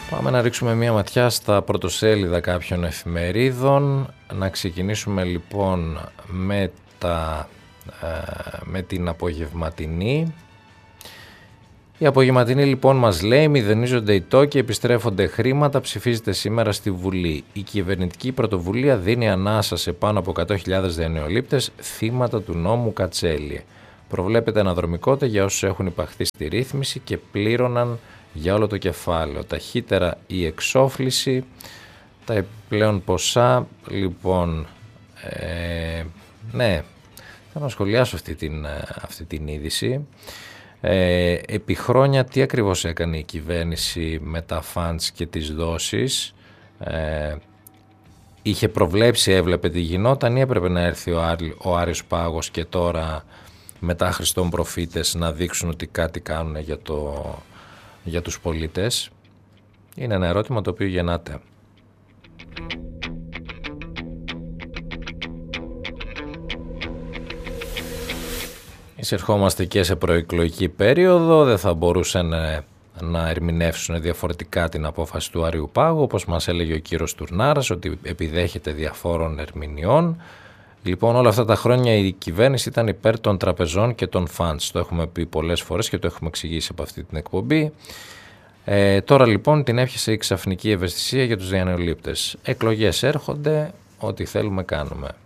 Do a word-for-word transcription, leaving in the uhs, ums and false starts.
Πάμε να ρίξουμε μια ματιά στα πρωτοσέλιδα κάποιων εφημερίδων. Να ξεκινήσουμε λοιπόν με, τα, με την απογευματινή. Η απογευματινή λοιπόν μας λέει: μηδενίζονται οι τόκοι, επιστρέφονται χρήματα, ψηφίζεται σήμερα στη Βουλή. Η κυβερνητική πρωτοβουλία δίνει ανάσα σε πάνω από εκατό χιλιάδες δανειολήπτες, θύματα του νόμου Κατσέλη. Προβλέπεται αναδρομικότητα για όσους έχουν υπαχθεί στη ρύθμιση και πλήρωναν για όλο το κεφάλαιο. Ταχύτερα η εξόφληση, τα επιπλέον ποσά. Λοιπόν, ε, ναι, θα να σχολιάσω αυτή την, αυτή την είδηση. Ε, επί χρόνια τι ακριβώς έκανε η κυβέρνηση με τα funds και τις δόσεις? Ε, είχε προβλέψει, έβλεπε τι γινόταν, ή έπρεπε να έρθει ο, Άρη, ο Άρης Πάγος και τώρα μετά Χριστόν προφήτες να δείξουν ότι κάτι κάνουν για, το, για τους πολίτες? Είναι ένα ερώτημα το οποίο γεννάται. Εισερχόμαστε και σε προεκλογική περίοδο, δεν θα μπορούσαν να ερμηνεύσουν διαφορετικά την απόφαση του Άριου Πάγου, όπως μας έλεγε ο κύριος Τουρνάρας, ότι επιδέχεται διαφόρων ερμηνειών. Λοιπόν, όλα αυτά τα χρόνια η κυβέρνηση ήταν υπέρ των τραπεζών και των funds. Το έχουμε πει πολλές φορές και το έχουμε εξηγήσει από αυτή την εκπομπή. Ε, τώρα λοιπόν την έφτιασε η ξαφνική ευαισθησία για τους δανειολήπτες. Εκλογές έρχονται, ό,τι θέλουμε κάνουμε.